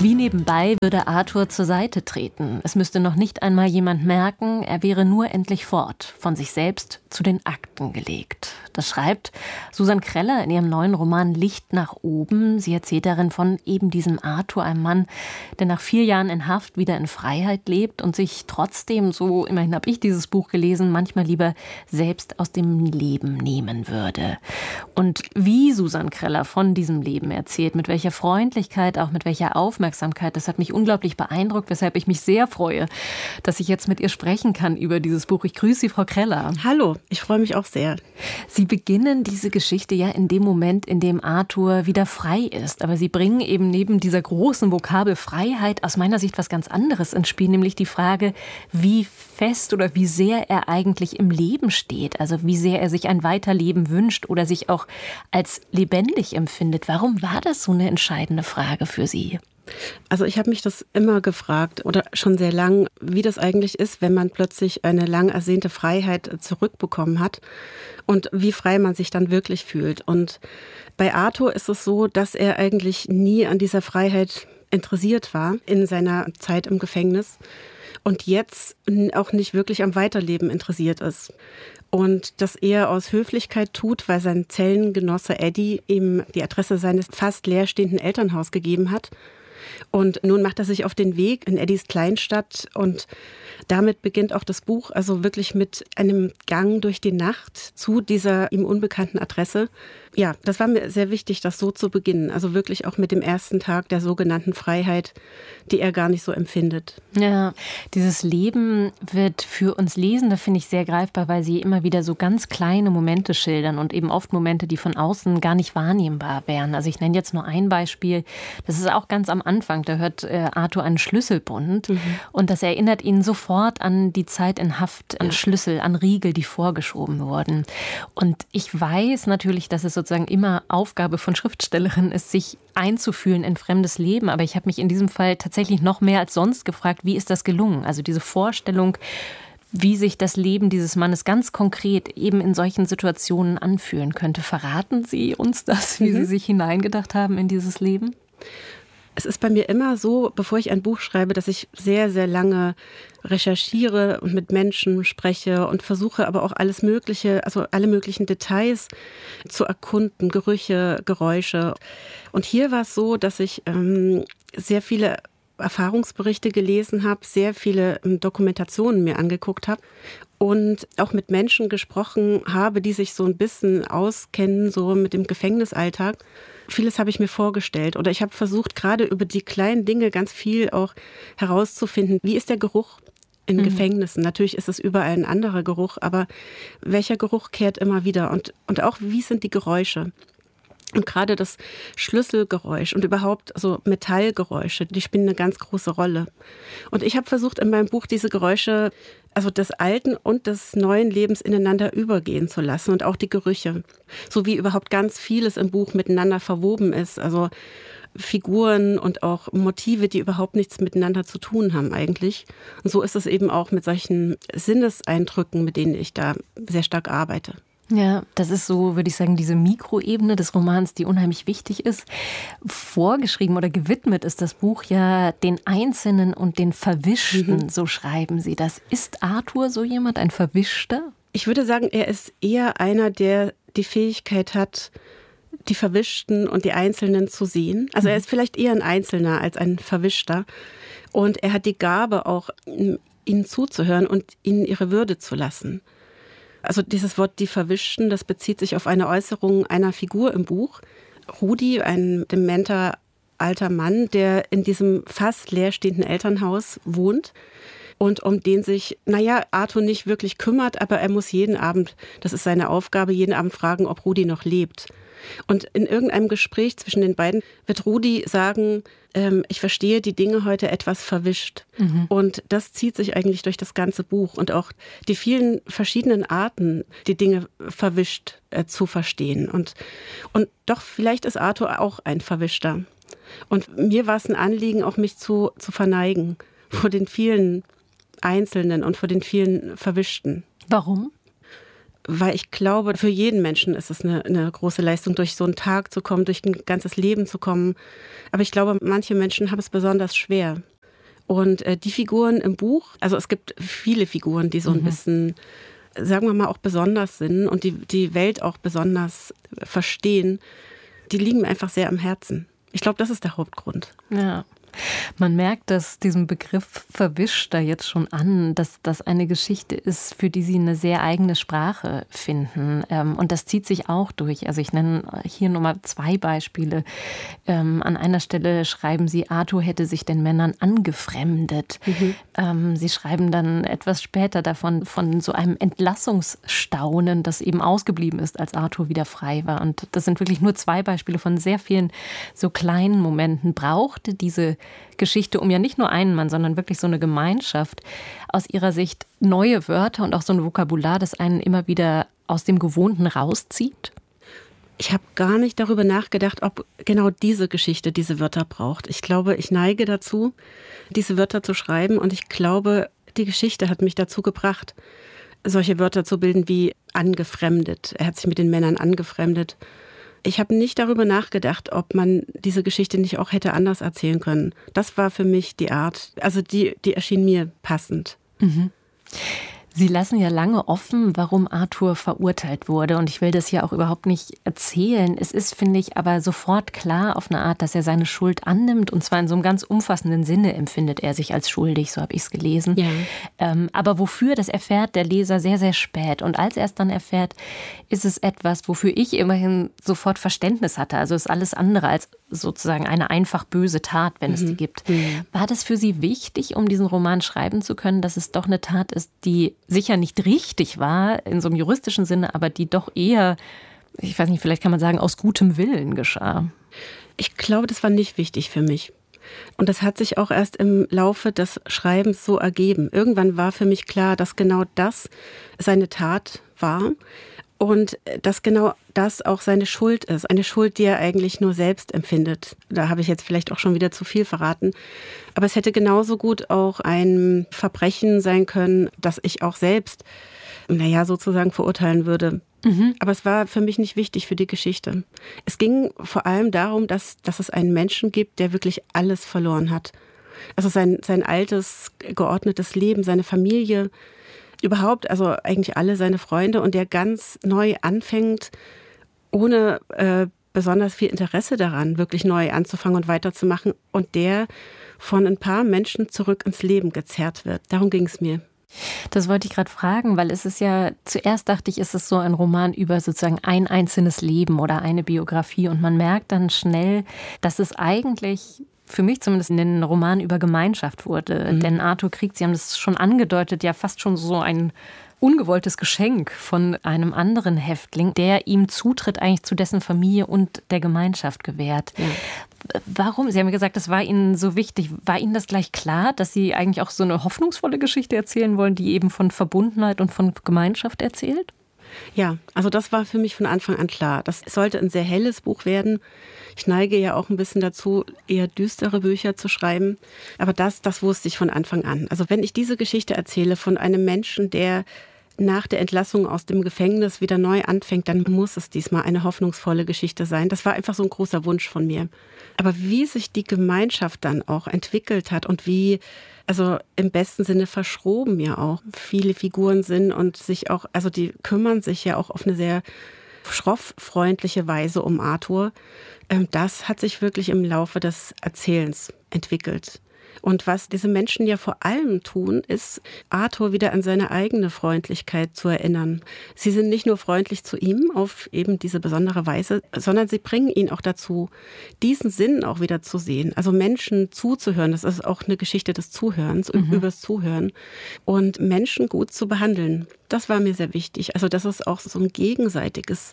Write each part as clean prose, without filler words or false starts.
Wie nebenbei würde Arthur zur Seite treten. Es müsste noch nicht einmal jemand merken, er wäre nur endlich fort, von sich selbst zu den Akten gelegt. Das schreibt Susan Kreller in ihrem neuen Roman Licht nach oben. Sie erzählt darin von eben diesem Arthur, einem Mann, der nach 4 Jahren in Haft wieder in Freiheit lebt und sich trotzdem, so immerhin habe ich dieses Buch gelesen, manchmal lieber selbst aus dem Leben nehmen würde. Und wie Susan Kreller von diesem Leben erzählt, mit welcher Freundlichkeit, auch mit welcher Aufmerksamkeit, das hat mich unglaublich beeindruckt, weshalb ich mich sehr freue, dass ich jetzt mit ihr sprechen kann über dieses Buch. Ich grüße Sie, Frau Kreller. Hallo, ich freue mich auch sehr. Sie beginnen diese Geschichte ja in dem Moment, in dem Arthur wieder frei ist. Aber Sie bringen eben neben dieser großen Vokabel Freiheit aus meiner Sicht was ganz anderes ins Spiel, nämlich die Frage, wie fest oder wie sehr er eigentlich im Leben steht. Also wie sehr er sich ein Weiterleben wünscht oder sich auch als lebendig empfindet. Warum war das so eine entscheidende Frage für Sie? Also ich habe mich das immer gefragt oder schon sehr lang, wie das eigentlich ist, wenn man plötzlich eine lang ersehnte Freiheit zurückbekommen hat und wie frei man sich dann wirklich fühlt. Und bei Arthur ist es so, dass er eigentlich nie an dieser Freiheit interessiert war in seiner Zeit im Gefängnis und jetzt auch nicht wirklich am Weiterleben interessiert ist. Und das eher aus Höflichkeit tut, weil sein Zellengenosse Eddie ihm die Adresse seines fast leerstehenden Elternhauses gegeben hat. Und nun macht er sich auf den Weg in Eddies Kleinstadt und damit beginnt auch das Buch, also wirklich mit einem Gang durch die Nacht zu dieser ihm unbekannten Adresse. Ja, das war mir sehr wichtig, das so zu beginnen, also wirklich auch mit dem ersten Tag der sogenannten Freiheit, die er gar nicht so empfindet. Ja, dieses Leben wird für uns Lesende, finde ich, sehr greifbar, weil Sie immer wieder so ganz kleine Momente schildern und eben oft Momente, die von außen gar nicht wahrnehmbar wären. Also ich nenne jetzt nur ein Beispiel, das ist auch ganz am Anfang, da hört Arthur einen Schlüsselbund und das erinnert ihn sofort an die Zeit in Haft, an Schlüssel, an Riegel, die vorgeschoben wurden. Und ich weiß natürlich, dass es sozusagen immer Aufgabe von Schriftstellerinnen ist, sich einzufühlen in fremdes Leben. Aber ich habe mich in diesem Fall tatsächlich noch mehr als sonst gefragt, wie ist das gelungen? Also diese Vorstellung, wie sich das Leben dieses Mannes ganz konkret eben in solchen Situationen anfühlen könnte. Verraten Sie uns das, wie Sie sich hineingedacht haben in dieses Leben? Es ist bei mir immer so, bevor ich ein Buch schreibe, dass ich sehr, sehr lange recherchiere und mit Menschen spreche und versuche aber auch alles Mögliche, also alle möglichen Details zu erkunden, Gerüche, Geräusche. Und hier war es so, dass ich sehr viele Erfahrungsberichte gelesen habe, sehr viele Dokumentationen mir angeguckt habe und auch mit Menschen gesprochen habe, die sich so ein bisschen auskennen, so mit dem Gefängnisalltag. Vieles habe ich mir vorgestellt oder ich habe versucht, gerade über die kleinen Dinge ganz viel auch herauszufinden. Wie ist der Geruch in Gefängnissen? Natürlich ist es überall ein anderer Geruch, aber welcher Geruch kehrt immer wieder? Und auch, wie sind die Geräusche? Und gerade das Schlüsselgeräusch und überhaupt so Metallgeräusche, die spielen eine ganz große Rolle. Und ich habe versucht, in meinem Buch diese Geräusche, also des alten und des neuen Lebens ineinander übergehen zu lassen und auch die Gerüche. So wie überhaupt ganz vieles im Buch miteinander verwoben ist. Also Figuren und auch Motive, die überhaupt nichts miteinander zu tun haben eigentlich. Und so ist es eben auch mit solchen Sinneseindrücken, mit denen ich da sehr stark arbeite. Ja, das ist so, würde ich sagen, diese Mikroebene des Romans, die unheimlich wichtig ist. Vorgeschrieben oder gewidmet ist das Buch ja den Einzelnen und den Verwischten, so schreiben Sie das. Ist Arthur so jemand, ein Verwischter? Ich würde sagen, er ist eher einer, der die Fähigkeit hat, die Verwischten und die Einzelnen zu sehen. Also er ist vielleicht eher ein Einzelner als ein Verwischter. Und er hat die Gabe auch, ihnen zuzuhören und ihnen ihre Würde zu lassen. Also dieses Wort die Verwischten, das bezieht sich auf eine Äußerung einer Figur im Buch. Rudi, ein dementer alter Mann, der in diesem fast leerstehenden Elternhaus wohnt und um den sich, Arthur nicht wirklich kümmert, aber er muss jeden Abend, das ist seine Aufgabe, jeden Abend fragen, ob Rudi noch lebt. Und in irgendeinem Gespräch zwischen den beiden wird Rudi sagen, ich verstehe die Dinge heute etwas verwischt. Und das zieht sich eigentlich durch das ganze Buch und auch die vielen verschiedenen Arten, die Dinge verwischt zu verstehen. Und doch, vielleicht ist Arthur auch ein Verwischter. Und mir war es ein Anliegen, auch mich zu verneigen vor den vielen Einzelnen und vor den vielen Verwischten. Warum? weil ich glaube, für jeden Menschen ist es eine große Leistung, durch so einen Tag zu kommen, durch ein ganzes Leben zu kommen. Aber ich glaube, manche Menschen haben es besonders schwer. Und die Figuren im Buch, also es gibt viele Figuren, die so ein bisschen, sagen wir mal, auch besonders sind und die Welt auch besonders verstehen, die liegen mir einfach sehr am Herzen. Ich glaube, das ist der Hauptgrund. Ja. Man merkt, dass diesem Begriff verwischt da jetzt schon an, dass das eine Geschichte ist, für die Sie eine sehr eigene Sprache finden. Und das zieht sich auch durch. Also ich nenne hier nur mal 2 Beispiele. An einer Stelle schreiben Sie, Arthur hätte sich den Männern angefremdet. Sie schreiben dann etwas später davon, von so einem Entlassungsstaunen, das eben ausgeblieben ist, als Arthur wieder frei war. Und das sind wirklich nur 2 Beispiele von sehr vielen so kleinen Momenten. Brauchte diese Geschichte um ja nicht nur einen Mann, sondern wirklich so eine Gemeinschaft, aus Ihrer Sicht neue Wörter und auch so ein Vokabular, das einen immer wieder aus dem Gewohnten rauszieht? Ich habe gar nicht darüber nachgedacht, ob genau diese Geschichte diese Wörter braucht. Ich glaube, ich neige dazu, diese Wörter zu schreiben, und ich glaube, die Geschichte hat mich dazu gebracht, solche Wörter zu bilden wie angefremdet. Er hat sich mit den Männern angefremdet. Ich habe nicht darüber nachgedacht, ob man diese Geschichte nicht auch hätte anders erzählen können. Das war für mich die Art, also die erschien mir passend. Sie lassen ja lange offen, warum Arthur verurteilt wurde. Und ich will das hier auch überhaupt nicht erzählen. Es ist, finde ich, aber sofort klar auf eine Art, dass er seine Schuld annimmt. Und zwar in so einem ganz umfassenden Sinne empfindet er sich als schuldig, so habe ich es gelesen. Ja. Aber wofür, das erfährt der Leser sehr, sehr spät. Und als er es dann erfährt, ist es etwas, wofür ich immerhin sofort Verständnis hatte. Also ist alles andere als sozusagen eine einfach böse Tat, wenn es die gibt. War das für Sie wichtig, um diesen Roman schreiben zu können, dass es doch eine Tat ist, die sicher nicht richtig war, in so einem juristischen Sinne, aber die doch eher, ich weiß nicht, vielleicht kann man sagen, aus gutem Willen geschah? Ich glaube, das war nicht wichtig für mich. Und das hat sich auch erst im Laufe des Schreibens so ergeben. Irgendwann war für mich klar, dass genau das seine Tat war und dass genau das auch seine Schuld ist. Eine Schuld, die er eigentlich nur selbst empfindet. Da habe ich jetzt vielleicht auch schon wieder zu viel verraten. Aber es hätte genauso gut auch ein Verbrechen sein können, das ich auch selbst, sozusagen verurteilen würde. Aber es war für mich nicht wichtig für die Geschichte. Es ging vor allem darum, dass es einen Menschen gibt, der wirklich alles verloren hat. Also sein altes, geordnetes Leben, seine Familie, überhaupt, also eigentlich alle seine Freunde, und der ganz neu anfängt, ohne besonders viel Interesse daran, wirklich neu anzufangen und weiterzumachen, und der von ein paar Menschen zurück ins Leben gezerrt wird. Darum ging es mir. Das wollte ich gerade fragen, weil es ist ja, zuerst dachte ich, ist es so ein Roman über sozusagen ein einzelnes Leben oder eine Biografie, und man merkt dann schnell, dass es eigentlich für mich zumindest ein Roman über Gemeinschaft wurde. Denn Arthur kriegt, Sie haben das schon angedeutet, ja fast schon so ein ungewolltes Geschenk von einem anderen Häftling, der ihm Zutritt eigentlich zu dessen Familie und der Gemeinschaft gewährt. Ja. Warum? Sie haben gesagt, das war Ihnen so wichtig. War Ihnen das gleich klar, dass Sie eigentlich auch so eine hoffnungsvolle Geschichte erzählen wollen, die eben von Verbundenheit und von Gemeinschaft erzählt? Ja, also das war für mich von Anfang an klar. Das sollte ein sehr helles Buch werden. Ich neige ja auch ein bisschen dazu, eher düstere Bücher zu schreiben. Aber das wusste ich von Anfang an. Also wenn ich diese Geschichte erzähle von einem Menschen, der nach der Entlassung aus dem Gefängnis wieder neu anfängt, dann muss es diesmal eine hoffnungsvolle Geschichte sein. Das war einfach so ein großer Wunsch von mir. Aber wie sich die Gemeinschaft dann auch entwickelt hat und wie, also im besten Sinne verschroben ja auch viele Figuren sind und sich auch, also die kümmern sich ja auch auf eine sehr schroff-freundliche Weise um Arthur. Das hat sich wirklich im Laufe des Erzählens entwickelt. Und was diese Menschen ja vor allem tun, ist, Arthur wieder an seine eigene Freundlichkeit zu erinnern. Sie sind nicht nur freundlich zu ihm auf eben diese besondere Weise, sondern sie bringen ihn auch dazu, diesen Sinn auch wieder zu sehen. Also Menschen zuzuhören, das ist auch eine Geschichte des Zuhörens, übers Zuhören. Und Menschen gut zu behandeln, das war mir sehr wichtig. Also dass es auch so ein gegenseitiges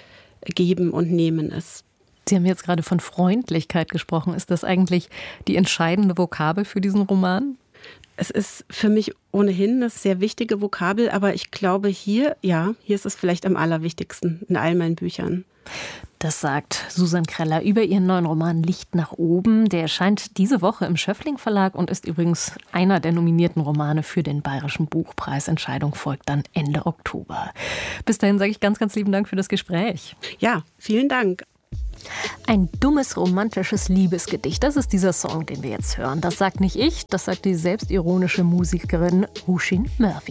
Geben und Nehmen ist. Sie haben jetzt gerade von Freundlichkeit gesprochen. Ist das eigentlich die entscheidende Vokabel für diesen Roman? Es ist für mich ohnehin eine sehr wichtige Vokabel, aber ich glaube hier ist es vielleicht am allerwichtigsten in all meinen Büchern. Das sagt Susan Kreller über ihren neuen Roman Licht nach oben. Der erscheint diese Woche im Schöffling Verlag und ist übrigens einer der nominierten Romane für den Bayerischen Buchpreis. Entscheidung folgt dann Ende Oktober. Bis dahin sage ich ganz, ganz lieben Dank für das Gespräch. Ja, vielen Dank. Ein dummes, romantisches Liebesgedicht. Das ist dieser Song, den wir jetzt hören. Das sagt nicht ich, das sagt die selbstironische Musikerin Roisin Murphy.